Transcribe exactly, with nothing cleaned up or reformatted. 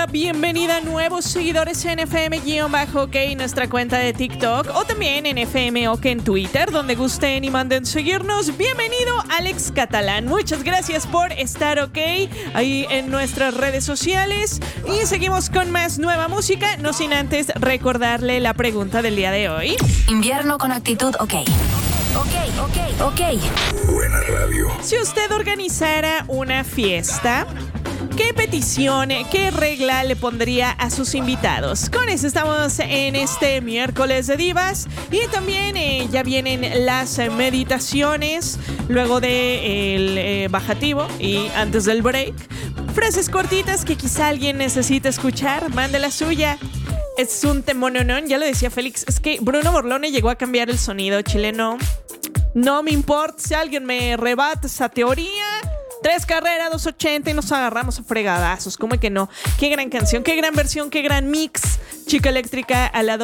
la bienvenida a nuevos seguidores en F M-OK, nuestra cuenta de TikTok, o también en F M OK en Twitter, donde gusten y manden seguirnos. Bienvenido, Alex Catalán. Muchas gracias por estar OK ahí en nuestras redes sociales. Y seguimos con más nueva música, no sin antes recordarle la pregunta del día de hoy. Invierno con actitud OK. Ok, ok, ok. Buena radio. Si usted organizara una fiesta, ¿qué petición, qué regla le pondría a sus invitados? Con eso estamos en este miércoles de divas. Y también eh, ya vienen las eh, meditaciones luego del de, eh, bajativo y antes del break. Frases cortitas que quizá alguien necesite escuchar. Mande la suya. Es un temononón, ya lo decía Félix. Es que Bruno Borlone llegó a cambiar el sonido chileno. No me importa si alguien me rebate esa teoría. Tres carreras, dos ochenta y nos agarramos a fregadazos. ¿Cómo que no? Qué gran canción, qué gran versión, qué gran mix. Chica Eléctrica al lado